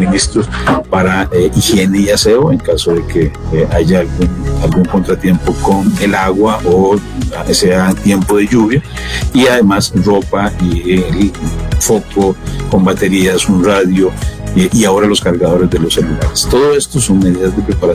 suministros para higiene y aseo en caso de que haya algún contratiempo con el agua o sea tiempo de lluvia, y además ropa y el foco con baterías, un radio y ahora los cargadores de los celulares. Todo esto son medidas de preparación